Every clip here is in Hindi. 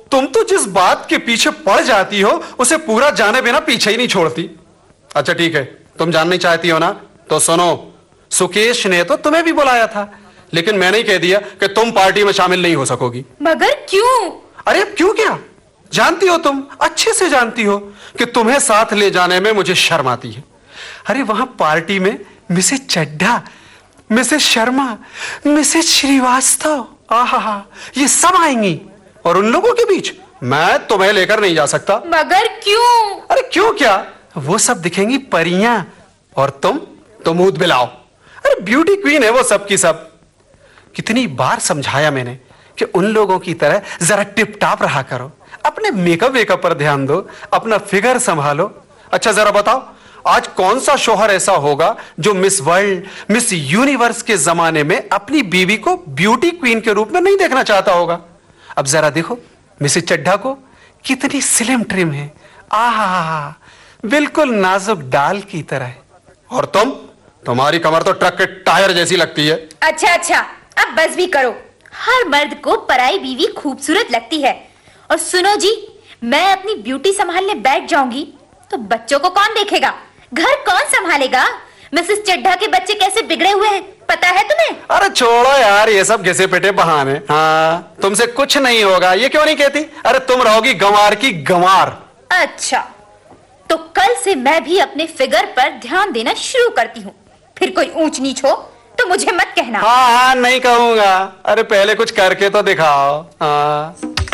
तुम तो जिस बात के पीछे पड़ जाती हो उसे पूरा जाने बिना पीछे ही नहीं छोड़ती। अच्छा ठीक है, तुम जानना चाहती हो ना, तो सुनो। सुकेश ने तो तुम्हें भी बुलाया था, लेकिन मैंने ही कह दिया कि तुम पार्टी में शामिल नहीं हो सकोगी। मगर क्यों? अरे अब क्यों क्या? जानती हो, तुम अच्छे से जानती हो कि तुम्हें साथ ले जाने में मुझे शर्म आती है। अरे वहां पार्टी में Mrs Chadha, Mrs Sharma, Mrs Srivastava, आहा, ये सब आएंगी और उन लोगों के बीच मैं तुम्हें लेकर नहीं जा सकता। मगर क्यों? अरे क्यों क्या, वो सब दिखेंगी परियां और तुम ऊद बिलाओ। अरे ब्यूटी क्वीन है वो सब की सब। कितनी बार समझाया मैंने कि उन लोगों की तरह जरा टिप टॉप रहा करो, अपने मेकअप पर ध्यान दो, अपना फिगर संभालो। अच्छा जरा बताओ, आज कौन सा शौहर ऐसा होगा जो मिस वर्ल्ड, मिस यूनिवर्स के जमाने में अपनी बीवी को ब्यूटी क्वीन के रूप में नहीं देखना चाहता होगा? अब जरा देखो मिसेस चड्ढा को, कितनी स्लिम ट्रिम है, आहा, बिल्कुल नाजुक डाल की तरह। और तुम्हारी कमर तो ट्रक के टायर जैसी लगती है। अच्छा, अब बस भी करो। हर मर्द को पराई बीवी खूबसूरत लगती है। और सुनो जी, मैं अपनी ब्यूटी संभालने बैठ जाऊंगी तो बच्चों को कौन देखेगा? घर कौन संभालेगा? मिसेस चड्ढा के बच्चे कैसे बिगड़े हुए हैं पता है तुम्हें? अरे छोड़ो यार ये सब घिसे पिटे बहाने। हाँ, तुमसे कुछ नहीं होगा, ये क्यों नहीं कहती? अरे तुम रहोगी गंवार की गंवार। अच्छा, तो कल से मैं भी अपने फिगर पर ध्यान देना शुरू करती हूँ। फिर कोई ऊंच नीच हो तो मुझे मत कहना। हाँ, नहीं कहूंगा। अरे पहले कुछ करके तो दिखाओ। हाँ।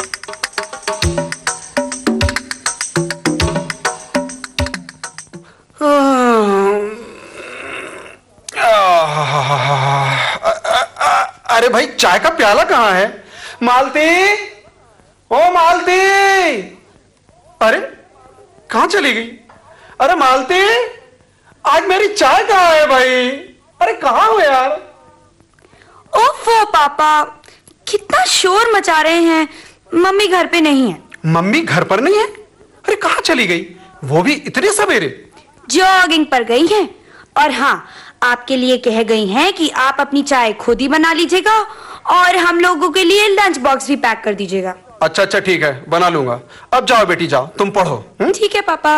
अरे भाई चाय का प्याला कहाँ है? मालती, ओ मालती, अरे कहाँ चली गई? अरे मालती, आज मेरी चाय कहाँ है भाई? अरे कहाँ हो यार? ओफो पापा, कितना शोर मचा रहे हैं। मम्मी घर पे नहीं है। मम्मी घर पर नहीं है? अरे कहाँ चली गई, वो भी इतने सवेरे? जॉगिंग पर गई हैं। और हाँ, आपके लिए कह गई हैं कि आप अपनी चाय खुद ही बना लीजिएगा और हम लोगों के लिए लंच बॉक्स भी पैक कर दीजिएगा। अच्छा ठीक है, बना लूंगा। अब जाओ बेटी जाओ, तुम पढ़ो। ठीक है पापा।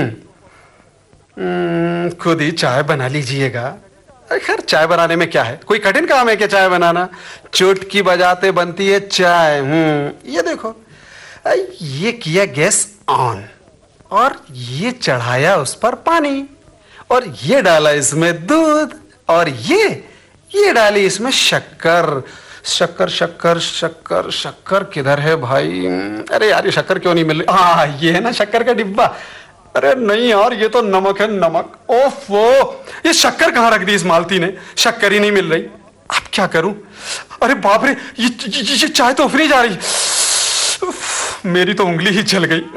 खुद ही चाय बना लीजिएगा। खैर चाय बनाने में क्या है, कोई कठिन काम है क्या चाय बनाना? चुटकी बजाते बनती है चाय। ये देखो, ये किया गैस ऑन और ये चढ़ाया उस पर पानी और ये डाला इसमें दूध और ये डाली इसमें शक्कर। शक्कर शक्कर शक्कर शक्कर किधर है भाई? अरे यार ये शक्कर क्यों नहीं मिल रही? हाँ ये है ना शक्कर का डिब्बा। अरे नहीं यार, ये तो नमक है, नमक। ओफो, ये शक्कर कहाँ रख दी इस मालती ने? शक्कर ही नहीं मिल रही। अब क्या करूं? अरे बाप रे, ये चाय तो उफरी जा रही। मेरी तो उंगली ही जल गई।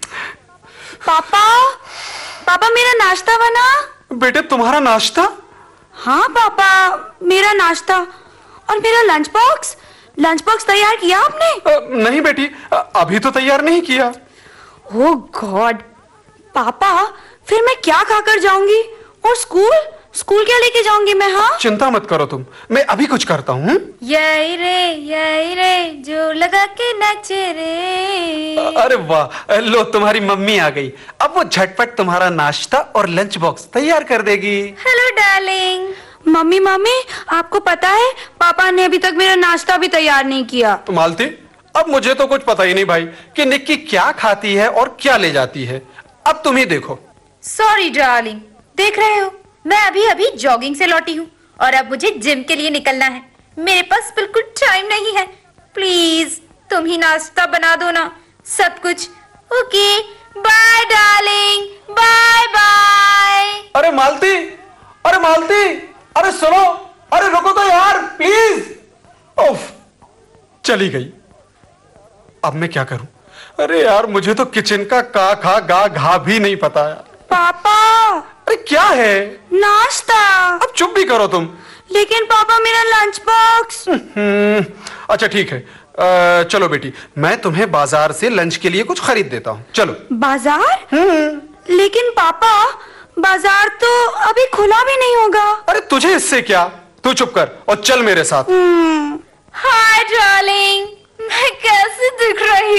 पापा मेरा नाश्ता बना। बेटे तुम्हारा नाश्ता? हाँ पापा, मेरा नाश्ता और मेरा लंच बॉक्स तैयार किया आपने? नहीं बेटी, अभी तो तैयार नहीं किया। ओह गॉड पापा, फिर मैं क्या खाकर जाऊंगी? और स्कूल क्या लेके जाऊंगी मैं? हाँ चिंता मत करो तुम, मैं अभी कुछ करता हूँ। यही रे जो लगा के नाचे रे। अरे वाह, लो तुम्हारी मम्मी आ गई। अब वो झटपट तुम्हारा नाश्ता और लंच बॉक्स तैयार कर देगी। Hello darling. मम्मी, आपको पता है पापा ने अभी तक मेरा नाश्ता भी तैयार नहीं किया। तो मालती, अब मुझे तो कुछ पता ही नहीं भाई कि निक्की क्या खाती है और क्या ले जाती है। अब तुम ही देखो। सॉरी डार्लिंग, देख रहे हो मैं अभी जॉगिंग से लौटी हूँ और अब मुझे जिम के लिए निकलना है। मेरे पास बिल्कुल टाइम नहीं है। प्लीज तुम ही नाश्ता बना दो ना, सब कुछ। Okay bye darling, bye bye. अरे मालती, अरे सुनो, अरे रुको तो यार प्लीज। ओफ, चली गई। अब मैं क्या करूं? अरे यार मुझे तो किचन का का खा गा घा भी नहीं पता यार। पापा, अरे क्या है? नाश्ता। अब चुप भी करो तुम। लेकिन पापा मेरा लंच बॉक्स। अच्छा ठीक है, चलो बेटी, मैं तुम्हें बाजार से लंच के लिए कुछ खरीद देता हूँ। चलो। बाजार? लेकिन पापा बाजार तो अभी खुला भी नहीं होगा। अरे तुझे इससे क्या, तू चुप कर और चल मेरे साथ। हाय डार्लिंग, मैं कैसे दिख रही